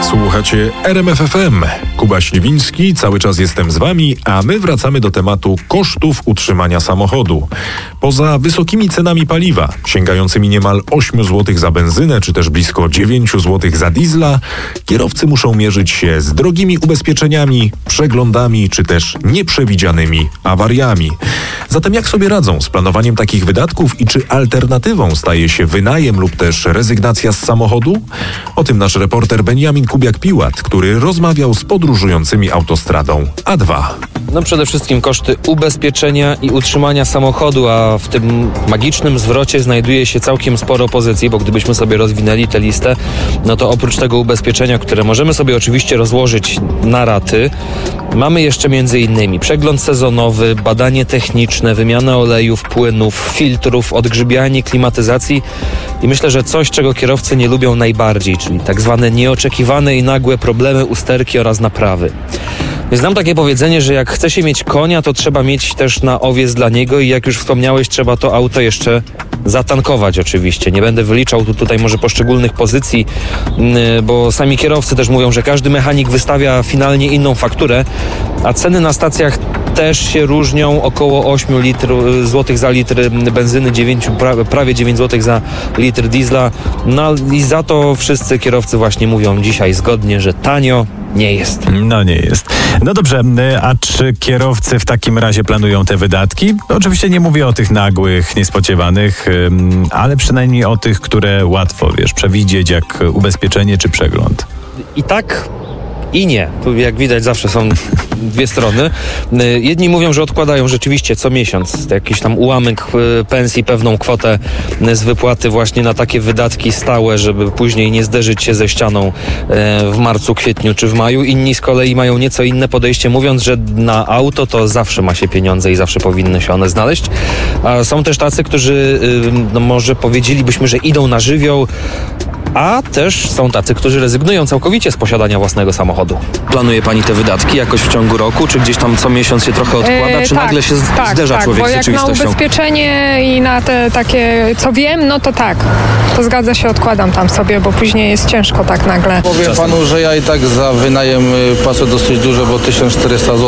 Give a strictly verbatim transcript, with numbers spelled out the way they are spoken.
Słuchacie R M F F M. Kuba Śliwiński, cały czas jestem z wami, a my wracamy do tematu kosztów utrzymania samochodu. Poza wysokimi cenami paliwa, sięgającymi niemal osiem złotych za benzynę, czy też blisko dziewięć złotych za diesla, kierowcy muszą mierzyć się z drogimi ubezpieczeniami, przeglądami, czy też nieprzewidzianymi awariami. Zatem jak sobie radzą z planowaniem takich wydatków i czy alternatywą staje się wynajem lub też rezygnacja z samochodu? O tym nasz reporter Beniamin Kubiak-Piłat, który rozmawiał z podróżującymi autostradą A dwa. No przede wszystkim koszty ubezpieczenia i utrzymania samochodu, a w tym magicznym zwrocie znajduje się całkiem sporo pozycji, bo gdybyśmy sobie rozwinęli tę listę, no to oprócz tego ubezpieczenia, które możemy sobie oczywiście rozłożyć na raty, mamy jeszcze między innymi przegląd sezonowy, badanie techniczne, wymianę olejów, płynów, filtrów, odgrzybianie, klimatyzacji i myślę, że coś, czego kierowcy nie lubią najbardziej, czyli tak zwane nieoczekiwane i nagłe problemy usterki oraz naprawy. Znam takie powiedzenie, że jak chce się mieć konia, to trzeba mieć też na owiec dla niego i jak już wspomniałeś, trzeba to auto jeszcze zatankować oczywiście. Nie będę wyliczał tu tutaj może poszczególnych pozycji, bo sami kierowcy też mówią, że każdy mechanik wystawia finalnie inną fakturę, a ceny na stacjach też się różnią, około osiem złotych za litr benzyny, dziewięć, prawie dziewięć złotych za litr diesla. No i za to wszyscy kierowcy właśnie mówią dzisiaj zgodnie, że tanio nie jest. No nie jest. No dobrze, a czy kierowcy w takim razie planują te wydatki? Oczywiście nie mówię o tych nagłych, niespodziewanych, ale przynajmniej o tych, które łatwo, wiesz, przewidzieć, jak ubezpieczenie czy przegląd. I tak i nie. Tu jak widać zawsze są dwie strony. Jedni mówią, że odkładają rzeczywiście co miesiąc jakiś tam ułamek pensji, pewną kwotę z wypłaty właśnie na takie wydatki stałe, żeby później nie zderzyć się ze ścianą w marcu, kwietniu czy w maju. Inni z kolei mają nieco inne podejście, mówiąc, że na auto to zawsze ma się pieniądze i zawsze powinny się one znaleźć. A są też tacy, którzy no może powiedzielibyśmy, że idą na żywioł, a też są tacy, którzy rezygnują całkowicie z posiadania własnego samochodu. Planuje pani te wydatki jakoś w ciągu roku, czy gdzieś tam co miesiąc się trochę odkłada, czy tak, nagle się tak, zderza tak, człowiek bo z jak rzeczywistością? na ubezpieczenie i na te takie, co wiem, no to tak, to zgadza się, odkładam tam sobie, bo później jest ciężko tak nagle. Powiem panu, że ja i tak za wynajem płacę dosyć dużo, bo tysiąc czterysta złotych